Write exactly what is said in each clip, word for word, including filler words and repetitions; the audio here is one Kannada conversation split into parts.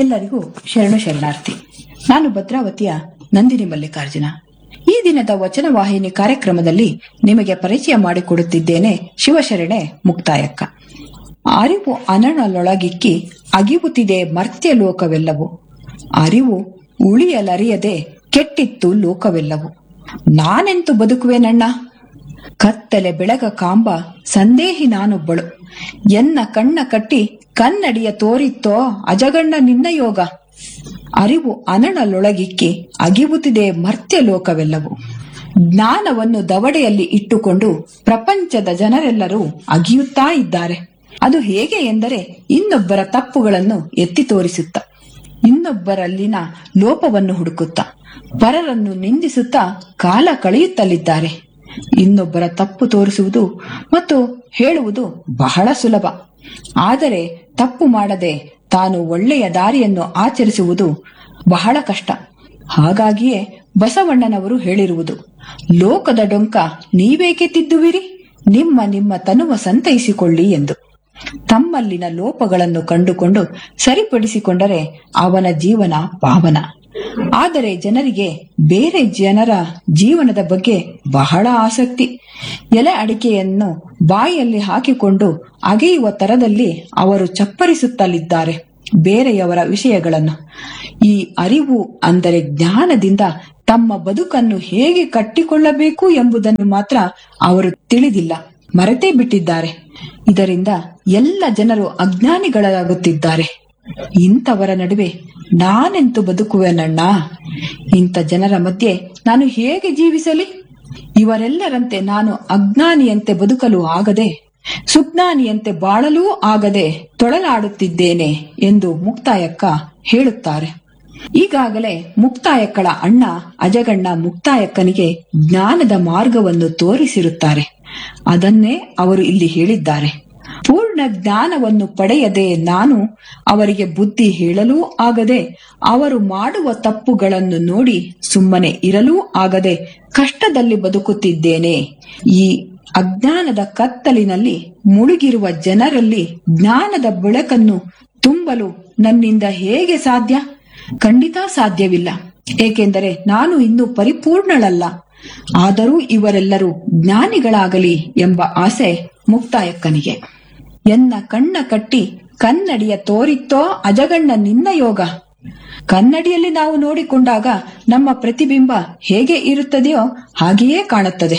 ಎಲ್ಲರಿಗೂ ಶರಣು ಶರಣಾರ್ಥಿ. ನಾನು ಭದ್ರಾವತಿಯ ನಂದಿನಿ ಮಲ್ಲಿಕಾರ್ಜುನ. ಈ ದಿನದ ವಚನ ವಾಹಿನಿ ಕಾರ್ಯಕ್ರಮದಲ್ಲಿ ನಿಮಗೆ ಪರಿಚಯ ಮಾಡಿಕೊಡುತ್ತಿದ್ದೇನೆ ಶಿವಶರಣೆ ಮುಕ್ತಾಯಕ್ಕ. ಅರಿವು ಅನಳಲೊಳಗಿಕ್ಕಿ ಅಗಿವುತ್ತಿದೆ ಮರ್ತ್ಯ ಲೋಕವೆಲ್ಲವೂ, ಅರಿವು ಉಳಿಯಲರಿಯದೆ ಕೆಟ್ಟಿತ್ತು ಲೋಕವೆಲ್ಲವೂ. ನಾನೆಂತು ಬದುಕುವೆನಣ್ಣ, ಕತ್ತಲೆ ಬೆಳಗ ಕಾಂಬ ಸಂದೇಹಿ ನಾನೊಬ್ಬಳು. ಎನ್ನ ಕಣ್ಣ ಕಟ್ಟಿ ಕನ್ನಡಿಯ ತೋರಿತ್ತೋ ಅಜಗಣ್ಣ ನಿನ್ನ ಯೋಗ. ಅರಿವು ಅನಳಲೊಳಗಿಕ್ಕಿ ಅಗಿವುತ್ತಿದೆ ಮರ್ತ್ಯ ಲೋಕವೆಲ್ಲವೂ. ಜ್ಞಾನವನ್ನು ದವಡೆಯಲ್ಲಿ ಇಟ್ಟುಕೊಂಡು ಪ್ರಪಂಚದ ಜನರೆಲ್ಲರೂ ಅಗಿಯುತ್ತಾ ಇದ್ದಾರೆ. ಅದು ಹೇಗೆ ಎಂದರೆ ಇನ್ನೊಬ್ಬರ ತಪ್ಪುಗಳನ್ನು ಎತ್ತಿ ತೋರಿಸುತ್ತ, ಇನ್ನೊಬ್ಬರಲ್ಲಿನ ಲೋಪವನ್ನು ಹುಡುಕುತ್ತ, ಪರರನ್ನು ನಿಂದಿಸುತ್ತಾ ಕಾಲ ಕಳೆಯುತ್ತಲಿದ್ದಾರೆ. ಇನ್ನೊಬ್ಬರ ತಪ್ಪು ತೋರಿಸುವುದು ಮತ್ತು ಹೇಳುವುದು ಬಹಳ ಸುಲಭ. ಆದರೆ ತಪ್ಪು ಮಾಡದೆ ತಾನು ಒಳ್ಳೆಯ ದಾರಿಯನ್ನು ಆಚರಿಸುವುದು ಬಹಳ ಕಷ್ಟ. ಹಾಗಾಗಿಯೇ ಬಸವಣ್ಣನವರು ಹೇಳಿರುವುದು, ಲೋಕದ ಡೊಂಕ ನೀವೇಕೆ ತಿದ್ದುವಿರಿ, ನಿಮ್ಮ ನಿಮ್ಮ ತನುವ ಸಂತೈಸಿಕೊಳ್ಳಿ ಎಂದು. ತಮ್ಮಲ್ಲಿನ ಲೋಪಗಳನ್ನು ಕಂಡುಕೊಂಡು ಸರಿಪಡಿಸಿಕೊಂಡರೆ ಅವನ ಜೀವನ ಪಾವನ. ಆದರೆ ಜನರಿಗೆ ಬೇರೆ ಜನರ ಜೀವನದ ಬಗ್ಗೆ ಬಹಳ ಆಸಕ್ತಿ. ಎಲೆ ಅಡಿಕೆಯನ್ನು ಬಾಯಲ್ಲಿ ಹಾಕಿಕೊಂಡು ಅಗೆಯುವ ತರದಲ್ಲಿ ಅವರು ಚಪ್ಪರಿಸುತ್ತಲಿದ್ದಾರೆ ಬೇರೆಯವರ ವಿಷಯಗಳನ್ನು. ಈ ಅರಿವು ಅಂದರೆ ಜ್ಞಾನದಿಂದ ತಮ್ಮ ಬದುಕನ್ನು ಹೇಗೆ ಕಟ್ಟಿಕೊಳ್ಳಬೇಕು ಎಂಬುದನ್ನು ಮಾತ್ರ ಅವರು ತಿಳಿದಿಲ್ಲ, ಮರೆತೇ ಬಿಟ್ಟಿದ್ದಾರೆ. ಇದರಿಂದ ಎಲ್ಲ ಜನರು ಅಜ್ಞಾನಿಗಳಾಗುತ್ತಿದ್ದಾರೆ. ಇಂಥವರ ನಡುವೆ ನಾನೆಂತು ಬದುಕುವೆನಣ್ಣ, ಇಂಥ ಜನರ ಮಧ್ಯೆ ನಾನು ಹೇಗೆ ಜೀವಿಸಲಿ? ಇವರೆಲ್ಲರಂತೆ ನಾನು ಅಜ್ಞಾನಿಯಂತೆ ಬದುಕಲು ಆಗದೆ, ಸುಜ್ಞಾನಿಯಂತೆ ಬಾಳಲೂ ಆಗದೆ ತೊಳಲಾಡುತ್ತಿದ್ದೇನೆ ಎಂದು ಮುಕ್ತಾಯಕ್ಕ ಹೇಳುತ್ತಾರೆ. ಈಗಾಗಲೇ ಮುಕ್ತಾಯಕ್ಕಳ ಅಣ್ಣ ಅಜಗಣ್ಣ ಮುಕ್ತಾಯಕ್ಕನಿಗೆ ಜ್ಞಾನದ ಮಾರ್ಗವನ್ನು ತೋರಿಸಿರುತ್ತಾರೆ. ಅದನ್ನೇ ಅವರು ಇಲ್ಲಿ ಹೇಳಿದ್ದಾರೆ. ಪೂರ್ಣ ಜ್ಞಾನವನ್ನು ಪಡೆಯದೆ ನಾನು ಅವರಿಗೆ ಬುದ್ಧಿ ಹೇಳಲೂ ಆಗದೆ, ಅವರು ಮಾಡುವ ತಪ್ಪುಗಳನ್ನು ನೋಡಿ ಸುಮ್ಮನೆ ಇರಲೂ ಆಗದೆ ಕಷ್ಟದಲ್ಲಿ ಬದುಕುತ್ತಿದ್ದೇನೆ. ಈ ಅಜ್ಞಾನದ ಕತ್ತಲಿನಲ್ಲಿ ಮುಳುಗಿರುವ ಜನರಲ್ಲಿ ಜ್ಞಾನದ ಬೆಳಕನ್ನು ತುಂಬಲು ನನ್ನಿಂದ ಹೇಗೆ ಸಾಧ್ಯ? ಖಂಡಿತ ಸಾಧ್ಯವಿಲ್ಲ. ಏಕೆಂದರೆ ನಾನು ಇನ್ನೂ ಪರಿಪೂರ್ಣಳಲ್ಲ. ಆದರೂ ಇವರೆಲ್ಲರೂ ಜ್ಞಾನಿಗಳಾಗಲಿ ಎಂಬ ಆಸೆ ಮುಕ್ತಾಯಕ್ಕನಿಗೆ. ಎನ್ನ ಕಣ್ಣ ಕಟ್ಟಿ ಕನ್ನಡಿಯ ತೋರಿತ್ತೋ ಅಜಗಣ್ಣ ನಿನ್ನ ಯೋಗ. ಕನ್ನಡಿಯಲ್ಲಿ ನಾವು ನೋಡಿಕೊಂಡಾಗ ನಮ್ಮ ಪ್ರತಿಬಿಂಬ ಹೇಗೆ ಇರುತ್ತದೆಯೋ ಹಾಗೆಯೇ ಕಾಣುತ್ತದೆ.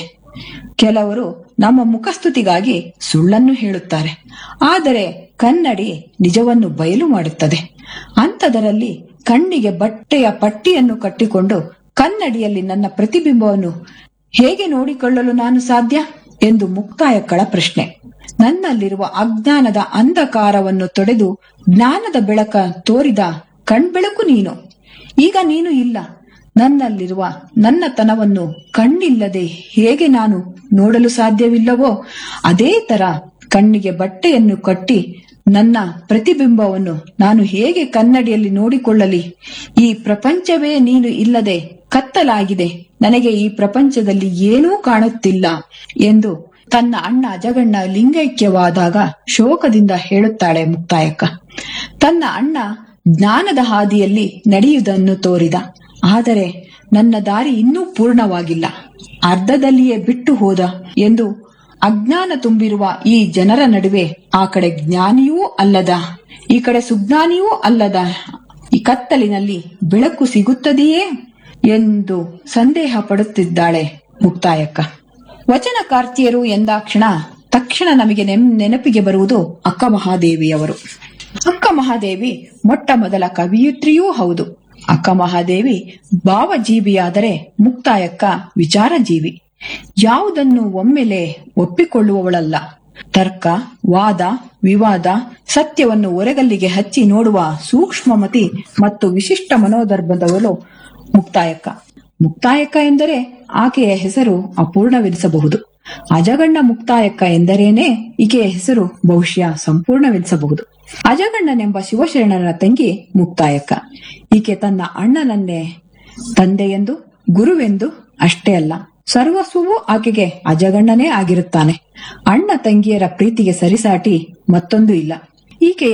ಕೆಲವರು ನಮ್ಮ ಮುಖಸ್ತುತಿಗಾಗಿ ಸುಳ್ಳನ್ನು ಹೇಳುತ್ತಾರೆ, ಆದರೆ ಕನ್ನಡಿ ನಿಜವನ್ನು ಬಯಲು ಮಾಡುತ್ತದೆ. ಅಂಥದರಲ್ಲಿ ಕಣ್ಣಿಗೆ ಬಟ್ಟೆಯ ಪಟ್ಟಿಯನ್ನು ಕಟ್ಟಿಕೊಂಡು ಕನ್ನಡಿಯಲ್ಲಿ ನನ್ನ ಪ್ರತಿಬಿಂಬವನ್ನು ಹೇಗೆ ನೋಡಿಕೊಳ್ಳಲು ನಾನು ಸಾಧ್ಯ ಎಂದು ಮುಕ್ತಾಯಕ್ಕಳ ಪ್ರಶ್ನೆ. ನನ್ನಲ್ಲಿರುವ ಅಜ್ಞಾನದ ಅಂಧಕಾರವನ್ನು ತೊಡೆದು ಜ್ಞಾನದ ಬೆಳಕ ತೋರಿದ ಕಣ್ಬೆಳಕು ನೀನು. ಈಗ ನೀನು ಇಲ್ಲ. ನನ್ನಲ್ಲಿರುವ ನನ್ನತನವನ್ನು ಕಣ್ಣಿಲ್ಲದೆ ಹೇಗೆ ನಾನು ನೋಡಲು ಸಾಧ್ಯವಿಲ್ಲವೋ ಅದೇ ತರ ಕಣ್ಣಿಗೆ ಬಟ್ಟೆಯನ್ನು ಕಟ್ಟಿ ನನ್ನ ಪ್ರತಿಬಿಂಬವನ್ನು ನಾನು ಹೇಗೆ ಕನ್ನಡಿಯಲ್ಲಿ ನೋಡಿಕೊಳ್ಳಲಿ? ಈ ಪ್ರಪಂಚವೇ ನೀನು ಇಲ್ಲದೆ ಕತ್ತಲಾಗಿದೆ, ನನಗೆ ಈ ಪ್ರಪಂಚದಲ್ಲಿ ಏನೂ ಕಾಣುತ್ತಿಲ್ಲ ಎಂದು ತನ್ನ ಅಣ್ಣ ಅಜಗಣ್ಣ ಲಿಂಗೈಕ್ಯವಾದಾಗ ಶೋಕದಿಂದ ಹೇಳುತ್ತಾಳೆ ಮುಕ್ತಾಯಕ್ಕ. ತನ್ನ ಅಣ್ಣ ಜ್ಞಾನದ ಹಾದಿಯಲ್ಲಿ ನಡೆಯುವುದನ್ನು ತೋರಿದ, ಆದರೆ ನನ್ನ ದಾರಿ ಇನ್ನೂ ಪೂರ್ಣವಾಗಿಲ್ಲ, ಅರ್ಧದಲ್ಲಿಯೇ ಬಿಟ್ಟು ಹೋದ ಎಂದು ಅಜ್ಞಾನ ತುಂಬಿರುವ ಈ ಜನರ ನಡುವೆ ಆ ಕಡೆ ಜ್ಞಾನಿಯೂ ಅಲ್ಲದ, ಈ ಕಡೆ ಸುಜ್ಞಾನಿಯೂ ಅಲ್ಲದ ಈ ಕತ್ತಲಿನಲ್ಲಿ ಬೆಳಕು ಸಿಗುತ್ತದೆಯೇ ಎಂದು ಸಂದೇಹ ಪಡುತ್ತಿದ್ದಾಳೆ ಮುಕ್ತಾಯಕ್ಕ. ವಚನಕಾರ್ತಿಯರು ಎಂದಾಕ್ಷಣ ತಕ್ಷಣ ನಮಗೆ ನೆನಪಿಗೆ ಬರುವುದು ಅಕ್ಕ ಮಹಾದೇವಿಯವರು. ಅಕ್ಕ ಮಹಾದೇವಿ ಮೊಟ್ಟ ಮೊದಲ ಕವಿಯತ್ರಿಯೂ ಹೌದು. ಅಕ್ಕ ಮಹಾದೇವಿ ಭಾವಜೀವಿಯಾದರೆ ಮುಕ್ತಾಯಕ್ಕ ವಿಚಾರ ಜೀವಿ. ಯಾವುದನ್ನು ಒಮ್ಮೆಲೆ ಒಪ್ಪಿಕೊಳ್ಳುವವಳಲ್ಲ. ತರ್ಕ, ವಾದ, ವಿವಾದ, ಸತ್ಯವನ್ನು ಒರೆಗಲ್ಲಿಗೆ ಹಚ್ಚಿ ನೋಡುವ ಸೂಕ್ಷ್ಮಮತಿ ಮತ್ತು ವಿಶಿಷ್ಟ ಮನೋಧರ್ಮದವಳು ಮುಕ್ತಾಯಕ್ಕ. ಮುಕ್ತಾಯಕ್ಕ ಎಂದರೆ ಆಕೆಯ ಹೆಸರು ಅಪೂರ್ಣವೆನಿಸಬಹುದು. ಅಜಗಣ್ಣ ಮುಕ್ತಾಯಕ್ಕ ಎಂದರೇನೆ ಈಕೆಯ ಹೆಸರು ಬಹುಶಃ ಸಂಪೂರ್ಣವೆನಿಸಬಹುದು. ಅಜಗಣ್ಣನೆಂಬ ಶಿವಶರಣನ ತಂಗಿ ಮುಕ್ತಾಯಕ್ಕ. ಈಕೆ ತನ್ನ ಅಣ್ಣನನ್ನೇ ತಂದೆಯೆಂದು ಗುರುವೆಂದು ಅಷ್ಟೇ ಅಲ್ಲ, ಸರ್ವಸ್ವವೂ ಆಕೆಗೆ ಅಜಗಣ್ಣನೇ ಆಗಿರುತ್ತಾನೆ. ಅಣ್ಣ ತಂಗಿಯರ ಪ್ರೀತಿಗೆ ಸರಿಸಾಟಿ ಮತ್ತೊಂದು ಇಲ್ಲ. ಈಕೆಯ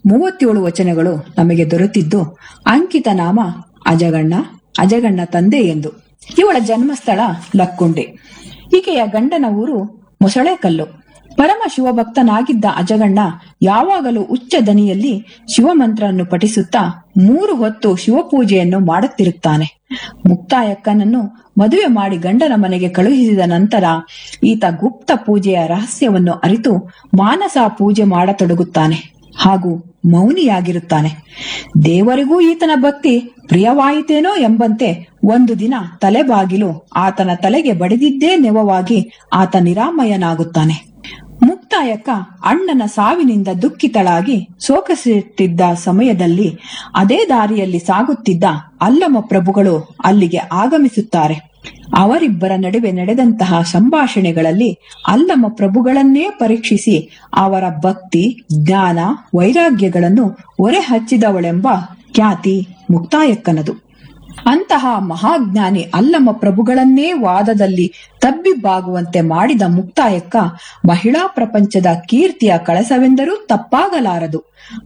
ಮೂವತ್ತೇಳು ವಚನಗಳು ನಮಗೆ ದೊರೆತಿದ್ದು ಅಂಕಿತ ನಾಮ ಅಜಗಣ್ಣ, ಅಜಗಣ್ಣ ತಂದೆ ಎಂದು. ಇವಳ ಜನ್ಮಸ್ಥಳ ಲಕ್ಕುಂಡಿ. ಈಕೆಯ ಗಂಡನ ಊರು ಮೊಸಳೆಕಲ್ಲು. ಪರಮ ಶಿವಭಕ್ತನಾಗಿದ್ದ ಅಜಗಣ್ಣ ಯಾವಾಗಲೂ ಉಚ್ಚ ದನಿಯಲ್ಲಿ ಶಿವಮಂತ್ರವನ್ನು ಪಠಿಸುತ್ತಾ ಮೂರು ಹೊತ್ತು ಶಿವಪೂಜೆಯನ್ನು ಮಾಡುತ್ತಿರುತ್ತಾನೆ. ಮುಕ್ತಾಯಕ್ಕನನ್ನು ಮದುವೆ ಮಾಡಿ ಗಂಡನ ಮನೆಗೆ ಕಳುಹಿಸಿದ ನಂತರ ಈತ ಗುಪ್ತ ಪೂಜೆಯ ರಹಸ್ಯವನ್ನು ಅರಿತು ಮಾನಸ ಪೂಜೆ ಮಾಡತೊಡಗುತ್ತಾನೆ ಹಾಗೂ ಮೌನಿಯಾಗಿರುತ್ತಾನೆ. ದೇವರಿಗೂ ಈತನ ಭಕ್ತಿ ಪ್ರಿಯವಾಯಿತೇನೋ ಎಂಬಂತೆ ಒಂದು ದಿನ ತಲೆಬಾಗಿಲು ಆತನ ತಲೆಗೆ ಬಡಿದಿದ್ದೇ ನೆವವಾಗಿ ಆತ ನಿರಾಮಯನಾಗುತ್ತಾನೆ. ಮುಕ್ತಾಯಕ್ಕ ಅಣ್ಣನ ಸಾವಿನಿಂದ ದುಃಖಿತಳಾಗಿ ಶೋಕಿಸುತ್ತಿದ್ದ ಸಮಯದಲ್ಲಿ ಅದೇ ದಾರಿಯಲ್ಲಿ ಸಾಗುತ್ತಿದ್ದ ಅಲ್ಲಮ ಪ್ರಭುಗಳು ಅಲ್ಲಿಗೆ ಆಗಮಿಸುತ್ತಾರೆ. ಅವರಿಬ್ಬರ ನಡುವೆ ನಡೆದಂತಹ ಸಂಭಾಷಣೆಗಳಲ್ಲಿ ಅಲ್ಲಮ ಪ್ರಭುಗಳನ್ನೇ ಪರೀಕ್ಷಿಸಿ ಅವರ ಭಕ್ತಿ, ಜ್ಞಾನ, ವೈರಾಗ್ಯಗಳನ್ನು ಹೊರೆ ಹಚ್ಚಿದವಳೆಂಬ ಖ್ಯಾತಿ ಮುಕ್ತಾಯಕ್ಕನದು. ಅಂತಹ ಮಹಾಜ್ಞಾನಿ ಅಲ್ಲಮ ಪ್ರಭುಗಳನ್ನೇ ವಾದದಲ್ಲಿ ತಬ್ಬಿಬ್ಬಾಗುವಂತೆ ಮಾಡಿದ ಮುಕ್ತಾಯಕ್ಕ ಮಹಿಳಾ ಪ್ರಪಂಚದ ಕೀರ್ತಿಯ ಕಳಸವೆಂದರೂ ತಪ್ಪಾಗಲಾರದು.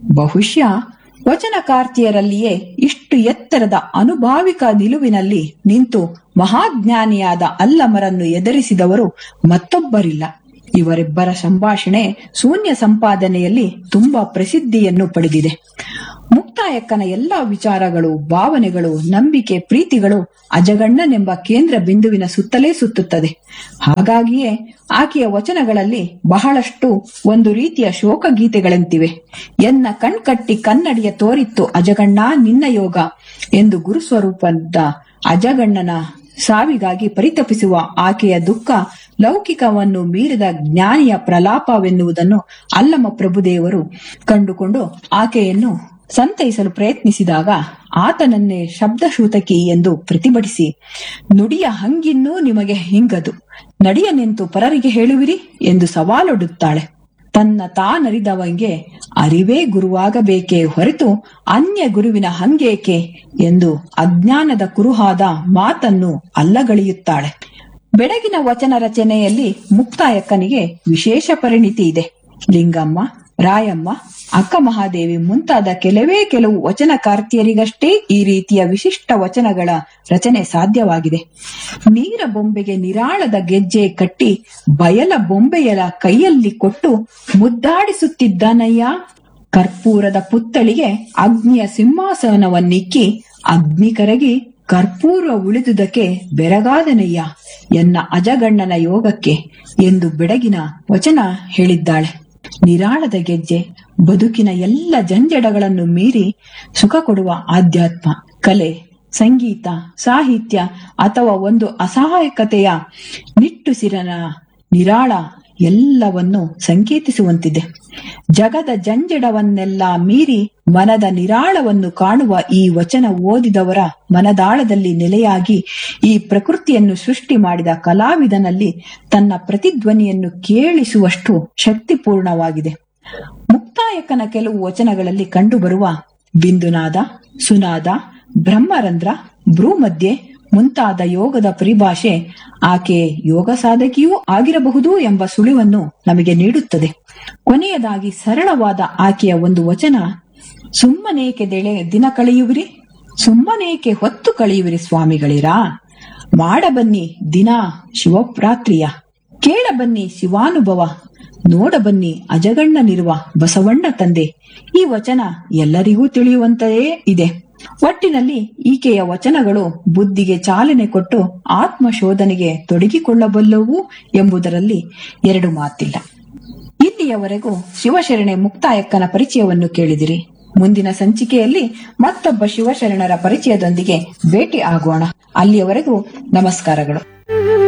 ಬಹುಶಃ ವಚನಕಾರ್ತಿಯರಲ್ಲಿಯೇ ಇಷ್ಟು ಎತ್ತರದ ಅನುಭಾವಿಕ ನಿಲುವಿನಲ್ಲಿ ನಿಂತು ಮಹಾಜ್ಞಾನಿಯಾದ ಅಲ್ಲಮರನ್ನು ಎದುರಿಸಿದವರು ಮತ್ತೊಬ್ಬರಿಲ್ಲ. ಇವರಿಬ್ಬರ ಸಂಭಾಷಣೆ ಶೂನ್ಯ ಸಂಪಾದನೆಯಲ್ಲಿ ತುಂಬಾ ಪ್ರಸಿದ್ಧಿಯನ್ನು ಪಡೆದಿದೆ. ಮುಕ್ತಾಯಕ್ಕನ ಎಲ್ಲಾ ವಿಚಾರಗಳು, ಭಾವನೆಗಳು, ನಂಬಿಕೆ, ಪ್ರೀತಿಗಳು ಅಜಗಣ್ಣನೆಂಬ ಕೇಂದ್ರ ಬಿಂದುವಿನ ಸುತ್ತಲೇ ಸುತ್ತುತ್ತದೆ. ಹಾಗಾಗಿಯೇ ಆಕೆಯ ವಚನಗಳಲ್ಲಿ ಬಹಳಷ್ಟು ಒಂದು ರೀತಿಯ ಶೋಕಗೀತೆಗಳಂತಿವೆ. ಎನ್ನ ಕಣ್ಕಟ್ಟಿ ಕನ್ನಡಿಯ ತೋರಿತ್ತು ಅಜಗಣ್ಣ ನಿನ್ನ ಯೋಗ ಎಂದು ಗುರುಸ್ವರೂಪದ ಅಜಗಣ್ಣನ ಸಾವಿಗಾಗಿ ಪರಿತಪಿಸುವ ಆಕೆಯ ದುಃಖ ಲೌಕಿಕವನ್ನು ಮೀರಿದ ಜ್ಞಾನಿಯ ಪ್ರಲಾಪವೆನ್ನುವುದನ್ನು ಅಲ್ಲಮ ಪ್ರಭುದೇವರು ಕಂಡುಕೊಂಡು ಆಕೆಯನ್ನು ಸಂತೈಸಲು ಪ್ರಯತ್ನಿಸಿದಾಗ ಆತನನ್ನೇ ಶಬ್ದಶೂತಕಿ ಎಂದು ಪ್ರತಿಭಟಿಸಿ, ನುಡಿಯ ಹಂಗಿನ್ನೂ ನಿಮಗೆ ಹಿಂಗದು, ನಡಿಯ ನಿಂತು ಪರರಿಗೆ ಹೇಳುವಿರಿ ಎಂದು ಸವಾಲೊಡ್ಡುತ್ತಾಳೆ. ತನ್ನ ತಾನರಿದವಂಗೆ ಅರಿವೇ ಗುರುವಾಗಬೇಕೇ ಹೊರತು ಅನ್ಯ ಗುರುವಿನ ಹಂಗೇಕೆ ಎಂದು ಅಜ್ಞಾನದ ಕುರುಹಾದ ಮಾತನ್ನು ಅಲ್ಲಗಳೆಯುತ್ತಾಳೆ. ಬೆಡಗಿನ ವಚನ ರಚನೆಯಲ್ಲಿ ಮುಕ್ತಾಯಕ್ಕನಿಗೆ ವಿಶೇಷ ಪರಿಣಿತಿ ಇದೆ. ಲಿಂಗಮ್ಮ, ರಾಯಮ್ಮ, ಅಕ್ಕ ಮಹಾದೇವಿ ಮುಂತಾದ ಕೆಲವೇ ಕೆಲವು ವಚನಕಾರ್ತಿಯರಿಗಷ್ಟೇ ಈ ರೀತಿಯ ವಿಶಿಷ್ಟ ವಚನಗಳ ರಚನೆ ಸಾಧ್ಯವಾಗಿದೆ. ನೀರ ಬೊಂಬೆಗೆ ನಿರಾಳದ ಗೆಜ್ಜೆ ಕಟ್ಟಿ ಬಯಲ ಬೊಂಬೆಯಲ ಕೈಯಲ್ಲಿ ಕೊಟ್ಟು ಮುದ್ದಾಡಿಸುತ್ತಿದ್ದನಯ್ಯ, ಕರ್ಪೂರದ ಪುತ್ತಳಿಗೆ ಅಗ್ನಿಯ ಸಿಂಹಾಸನವನ್ನಿಕ್ಕಿ ಅಗ್ನಿ ಕರಗಿ ಕರ್ಪೂರ ಉಳಿದುದಕ್ಕೆ ಬೆರಗಾದನಯ್ಯ ಎನ್ನ ಅಜಗಣ್ಣನ ಯೋಗಕ್ಕೆ ಎಂದು ಬೆಡಗಿನ ವಚನ ಹೇಳಿದ್ದಾಳೆ. ನಿರಾಳದ ಗೆಜ್ಜೆ ಬದುಕಿನ ಎಲ್ಲ ಜಂಜಡಗಳನ್ನು ಮೀರಿ ಸುಖ ಕೊಡುವ ಆಧ್ಯಾತ್ಮ, ಕಲೆ, ಸಂಗೀತ, ಸಾಹಿತ್ಯ ಅಥವಾ ಒಂದು ಅಸಹಾಯಕತೆಯ ನಿಟ್ಟುಸಿರನ ನಿರಾಳ ಎಲ್ಲವನ್ನು ಸಂಕೇತಿಸುವಂತಿದೆ. ಜಗದ ಜಂಜಡವನ್ನೆಲ್ಲ ಮೀರಿ ಮನದ ನಿರಾಳವನ್ನು ಕಾಣುವ ಈ ವಚನ ಓದಿದವರ ಮನದಾಳದಲ್ಲಿ ನೆಲೆಯಾಗಿ ಈ ಪ್ರಕೃತಿಯನ್ನು ಸೃಷ್ಟಿ ಮಾಡಿದ ಕಲಾವಿದನಲ್ಲಿ ತನ್ನ ಪ್ರತಿಧ್ವನಿಯನ್ನು ಕೇಳಿಸುವಷ್ಟು ಶಕ್ತಿಪೂರ್ಣವಾಗಿದೆ. ಮುಕ್ತಾಯಕ್ಕನ ಕೆಲವು ವಚನಗಳಲ್ಲಿ ಕಂಡುಬರುವ ಬಿಂದುನಾದ, ಸುನಾದ, ಬ್ರಹ್ಮರಂಧ್ರ, ಭ್ರೂಮಧ್ಯೆ ಮುಂತಾದ ಯೋಗದ ಪರಿಭಾಷೆ ಆಕೆ ಯೋಗ ಸಾಧಕಿಯೂ ಆಗಿರಬಹುದು ಎಂಬ ಸುಳಿವನ್ನು ನಮಗೆ ನೀಡುತ್ತದೆ. ಕೊನೆಯದಾಗಿ ಸರಳವಾದ ಆಕೆಯ ಒಂದು ವಚನ, ಸುಮ್ಮನೇಕೆ ದೆಳೆ ದಿನ ಕಳೆಯುವಿರಿ, ಸುಮ್ಮನೇಕೆ ಹೊತ್ತು ಕಳೆಯುವಿರಿ ಸ್ವಾಮಿಗಳಿರಾ, ಮಾಡಬನ್ನಿ ದಿನ ಶಿವರಾತ್ರಿಯ, ಕೇಳಬನ್ನಿ ಶಿವಾನುಭವ, ನೋಡಬನ್ನಿ ಅಜಗಣ್ಣನಿರುವ ಬಸವಣ್ಣ ತಂದೆ. ಈ ವಚನ ಎಲ್ಲರಿಗೂ ತಿಳಿಯುವಂತೆಯೇ ಇದೆ. ಒಟ್ಟಿನಲ್ಲಿ ಈಕೆಯ ವಚನಗಳು ಬುದ್ಧಿಗೆ ಚಾಲನೆ ಕೊಟ್ಟು ಆತ್ಮ ಶೋಧನೆಗೆ ತೊಡಗಿಕೊಳ್ಳಬಲ್ಲವು ಎಂಬುದರಲ್ಲಿ ಎರಡು ಮಾತಿಲ್ಲ. ಇಲ್ಲಿಯವರೆಗೂ ಶಿವಶರಣೆ ಮುಕ್ತಾಯಕ್ಕನ ಪರಿಚಯವನ್ನು ಕೇಳಿದಿರಿ. ಮುಂದಿನ ಸಂಚಿಕೆಯಲ್ಲಿ ಮತ್ತೊಬ್ಬ ಶಿವಶರಣರ ಪರಿಚಯದೊಂದಿಗೆ ಭೇಟಿ ಆಗೋಣ. ಅಲ್ಲಿಯವರೆಗೂ ನಮಸ್ಕಾರಗಳು.